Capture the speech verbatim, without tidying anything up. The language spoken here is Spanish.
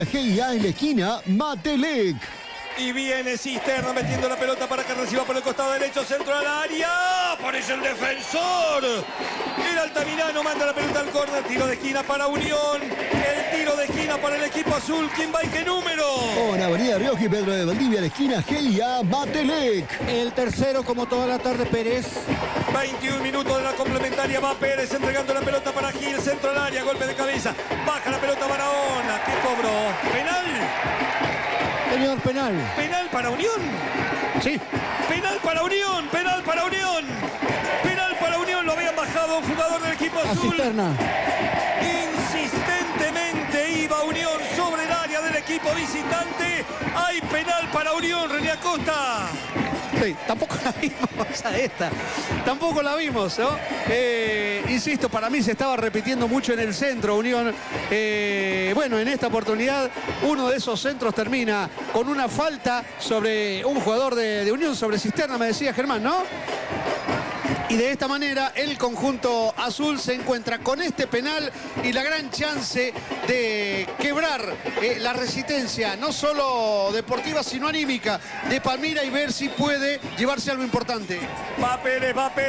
G I A en la esquina, Matelec. Y viene Cisterna metiendo la pelota para que reciba por el costado derecho, centro al área. Aparece el defensor. El Altamirano manda la pelota al córner. Tiro de esquina para Unión. El tiro de esquina para el equipo azul. ¿Quién va y qué número? Con Avenida Rioja y Pedro de Valdivia en la esquina, G I A, Matelec. El tercero, como toda la tarde, Pérez. veintiún minutos de la complementaria. Va Pérez entregando la pelota para Gil. Centro al área. Golpe de cabeza. Baja la pelota Barahona. ¿Qué cobró? ¿Penal? Señor, penal. ¿Penal para Unión? Sí. Penal para Unión. Penal para Unión. Penal para Unión. Lo habían bajado un jugador del equipo A azul. Cisterna. Insistentemente iba Unión sobre el área del equipo visitante. Hay penal para Unión, René Acosta. Sí, tampoco la vimos a esta, tampoco la vimos, ¿no? Eh, insisto, para mí se estaba repitiendo mucho en el centro, Unión. Eh, bueno, en esta oportunidad uno de esos centros termina con una falta sobre un jugador de, de Unión, sobre Cisterna, me decía Germán, ¿no? Y de esta manera el conjunto azul se encuentra con este penal y la gran chance de quebrar eh, la resistencia, no solo deportiva, sino anímica de Palmira y ver si puede llevarse algo importante. Va Pérez, va Pérez.